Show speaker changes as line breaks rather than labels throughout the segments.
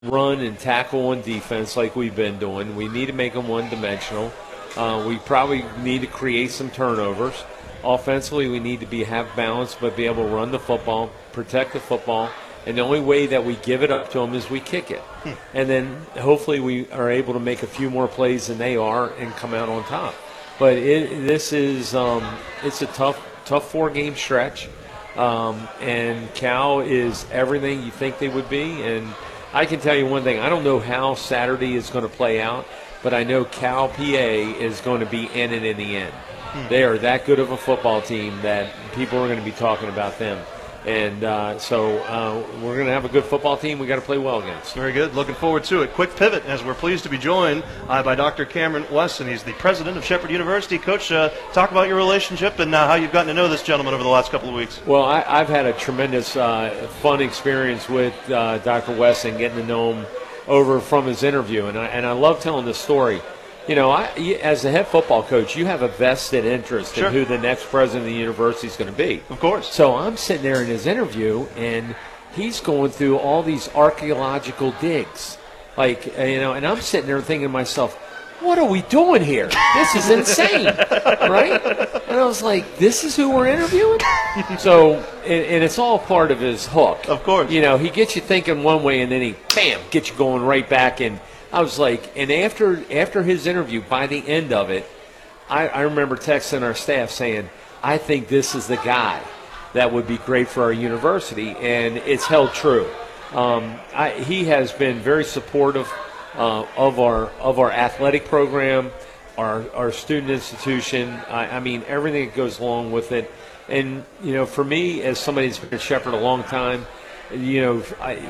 run and tackle on defense like we've been doing. We need to make them one-dimensional. We probably need to create some turnovers. Offensively, we need to have balance, but be able to run the football, protect the football. And the only way that we give it up to them is we kick it. And then hopefully we are able to make a few more plays than they are and come out on top. But it's a tough 4-game stretch. And Cal is everything you think they would be. And I can tell you one thing. I don't know how Saturday is going to play out, but I know Cal PA is going to be in it in the end. They are that good of a football team that people are going to be talking about them. And so we're going to have a good football team we got to play well against.
Very good. Looking forward to it. Quick pivot as we're pleased to be joined by Dr. Cameron Wesson. He's the president of Shepherd University. Coach, talk about your relationship and how you've gotten to know this gentleman over the last couple of weeks.
Well, I've had a tremendous fun experience with Dr. Wesson, getting to know him over from his interview. And I love telling this story. You know, as the head football coach, you have a vested interest in who the next president of the university is going to be.
Of course.
So I'm sitting there in his interview, and he's going through all these archaeological digs. And I'm sitting there thinking to myself, what are we doing here? This is insane, right? And I was like, this is who we're interviewing? So, and it's all part of his hook.
Of course.
You know, he gets you thinking one way, and then he, bam, gets you going right back in. I was like, and after his interview, by the end of it, I remember texting our staff saying, I think this is the guy that would be great for our university, and it's held true. He has been very supportive of our athletic program, our student institution. I mean, everything that goes along with it. And, you know, for me, as somebody that's been at Shepherd a long time, you know,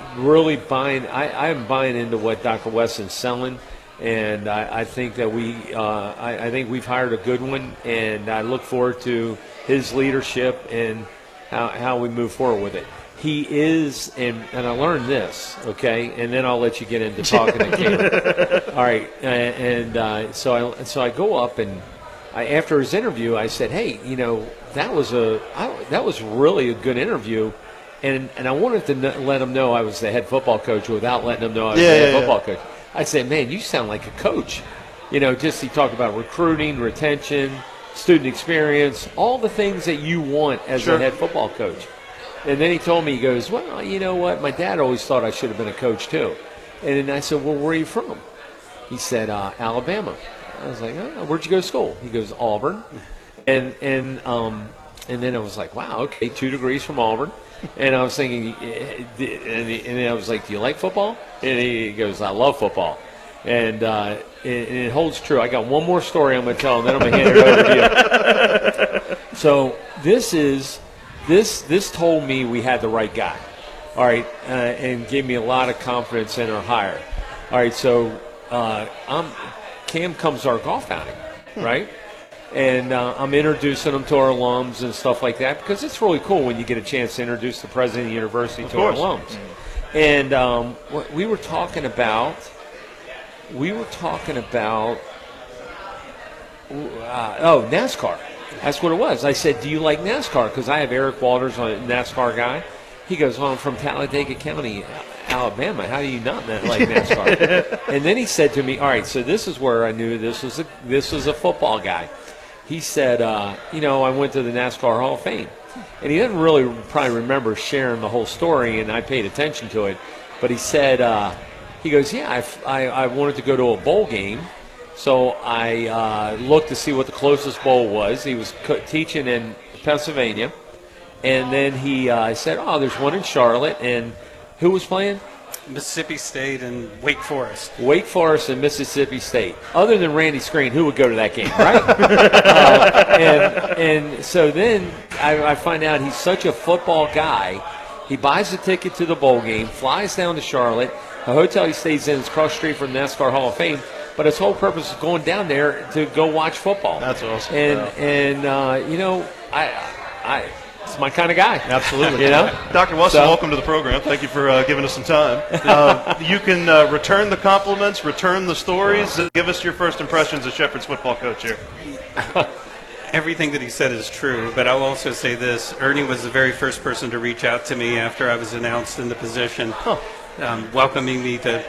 I'm buying into what Dr. Wesson's selling, and I think that I think we've hired a good one, and I look forward to his leadership and how we move forward with it. He is, and I learned this, okay, and then I'll let you get into talking to Cam. All right, so I go up, and after his interview, I said, hey, you know, that was really a good interview. And I wanted to let him know I was the head football coach without letting him know I was the head football coach. I said, man, you sound like a coach. You know, he talked about recruiting, retention, student experience, all the things that you want as a head football coach. And then he told me, he goes, well, you know what? My dad always thought I should have been a coach too. And then I said, well, where are you from? He said, Alabama. I was like, oh, where'd you go to school? He goes, Auburn. And then I was like, wow, okay, 2 degrees from Auburn. And I was thinking, and I was like, do you like football? And he goes, I love football. And it holds true. I got one more story I'm going to tell, and then I'm going to hand it over to you. So this told me we had the right guy, all right, and gave me a lot of confidence in our hire. All right, so Cam comes to our golf outing, right? And I'm introducing them to our alums and stuff like that, because it's really cool when you get a chance to introduce the president of the university to our alums. And we were talking about NASCAR. That's what it was. I said, do you like NASCAR? Because I have Eric Walters, a NASCAR guy. He goes, well, I'm from Talladega County, Alabama. How do you not like NASCAR? And then he said to me, all right, so this is where I knew this was a football guy. He said, you know, I went to the NASCAR Hall of Fame. And he didn't really probably remember sharing the whole story, and I paid attention to it. But he said, he goes, yeah, I wanted to go to a bowl game. So I looked to see what the closest bowl was. He was teaching in Pennsylvania. And then he said, oh, there's one in Charlotte. And who was playing?
Mississippi State and Wake Forest.
Wake Forest and Mississippi State. Other than Randy Screen, who would go to that game, right? And so then I find out he's such a football guy. He buys a ticket to the bowl game, flies down to Charlotte. The hotel he stays in is across the street from NASCAR Hall of Fame. But his whole purpose is going down there to go watch football.
That's awesome.
And you know, it's my kind of guy.
Absolutely.
You know?
Dr. Wesson, welcome to the program. Thank you for giving us some time. You can return the compliments, return the stories. Give us your first impressions as Shepherd's football coach here.
Everything that he said is true, but I'll also say this. Ernie was the very first person to reach out to me after I was announced in the position. welcoming me to